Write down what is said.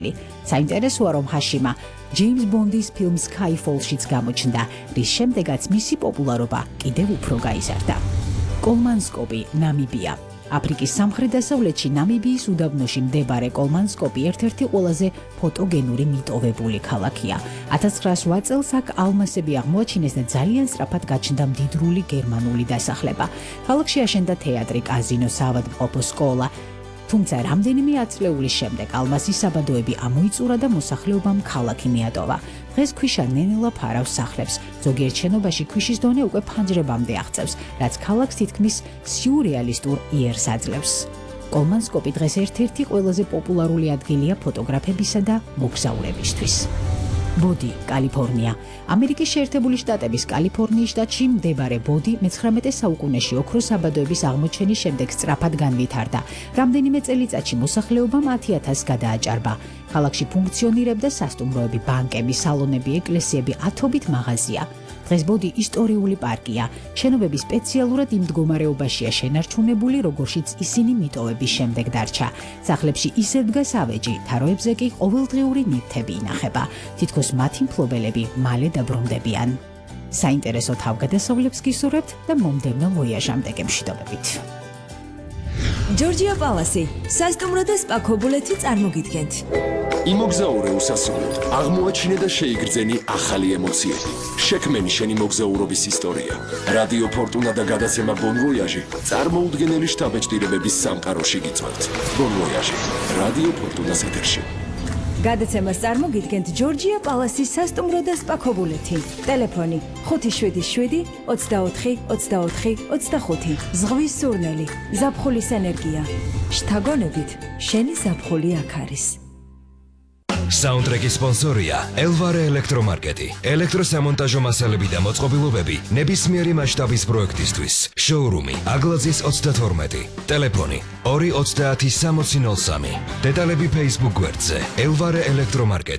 საინტერესოა, რომ ჰაშიმა ჯეიმს ბონდის ფილმ Skyfall-შიც გამოჩნდა, რის შემდეგაც მისი პოპულარობა კიდევ უფრო გაიზარდა. კოლმანსკოპი, ნამიბია. აფრიკის სამხრეთ-დასავლეთში ნამიბიის უდაბნოში მდებარე კოლმანსკოპი ერთ-ერთი ყველაზე ფოტოგენური მიტოვებული ქალაქია. 1908 წელს აქ ალმასები აღმოაჩინეს და ძალიან სწრაფად გაჩნდა მდიდრული გერმანული დასახლება. ქალაქში აშენდა თეატრი, კაზინო, საავადმყოფო, სკოლა. თუმცა რამდენიმე ათწლეულის შემდეგ ალმასის საბადოები ამოიწურა და მოსახლეობამ ქალაქი მიატოვა. დღეს ქვიშა ნენელა ფარავს სახლებს. ზოგიერთ შენობაში ქვიშის დონე უკვე ფანჯრებამდე აღწევს, რაც ქალაქს თითქმის სიურეალისტურ იერს აძლევს. კოლმანსკოპი დღეს ერთ-ერთი ყველაზე პოპულარული ადგილია ფოტოგრაფებისა და მოგზაურებისთვის. ბოდი, კალიფორნია. ამერიკის შეერთებული შტატების კალიფორნიის შტატში მდებარე ბოდი მე-19 საუკუნეში ოქროს საბადოების აღმოჩენის შემდეგ სწრაფად განვითარდა. რამდენიმე წელიწადში მოსახლეობამ 10,000 გადააჭარბა. ქალაქში ფუნქციონირებდა სასტუმროები, ბანკები, სალონები, ეკლესიები, ათობით მაღაზია. დღეს ბოდი ისტორიული პარკია. შენობები სპეციალურად იმ მდგომარეობაშია შენარჩუნებული, როგორშიც ისინი მიტოვების შემდეგ დარჩა. სახლებში ისევ დგას ავეჯი, თაროებზე კი ყოველდღიური ნივთები ინახება. თითქოს მათი მფლობელები მალე დაბრუნდებიან. საინტერესო თავგადასავლებს გისურვებთ და მომდევნო ვოიაჟამდე გემშვიდობებით. ჯორჯია პალასი, სასტუმრო და სპა ქობულეთი წარმოგიდგენთ. იმოგზაურე უსასრულოდ, აღმოაჩინე და შეიგრძენი ახალი ემოციები. შექმენი შენი მოგზაურობის ისტორია. რადიო ფორტუნა და გადაცემა ბონ ვოიაჟი წარმოუდგენელი შთაბეჭდილებების სამყაროში გიწვევთ. ბონ ვოიაჟი, რადიო ფორტუნას ეთერში. გადაცემას წარმოგიდგენთ ჯორჯია პალასის სასტუმრო და სპა ქობულეთი. ტელეფონი 577 24 24 25. ზღვის სურნელი, ზაფხულის ენერგია. შთაგონებით, შენი ზაფხული აქ არის. საუნდტრეკის სპონსორია ელვარე ელექტრომარკეტი. ელექტროსამონტაჟო მასალები და მოწყობილობები ნებისმიერი მასშტაბის პროექტისთვის. შოურუმი აგლაძის 32. ტელეფონი 230 6003. დეტალები Facebook გვერდზე ელვარე ელექტრომარკეტი.